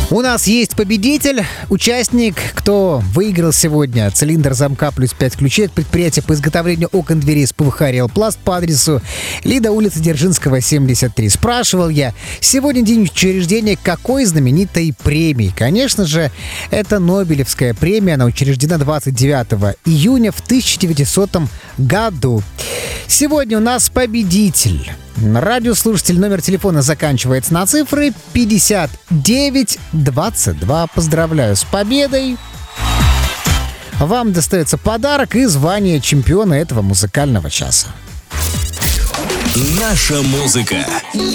У нас есть победитель, участник, кто выиграл сегодня цилиндр замка плюс 5 ключей от предприятия по изготовлению окон дверей из ПВХ «Реалпласт» по адресу Лида, улица Дзержинского, 73. Спрашивал я, сегодня день учреждения какой знаменитой премии? Конечно же, это Нобелевская премия, она учреждена 29 июня в 1900 году. Сегодня у нас победитель. Радиослушатель, номер телефона заканчивается на цифры 5922. Поздравляю с победой. Вам достается подарок и звание чемпиона этого музыкального часа. Наша музыка.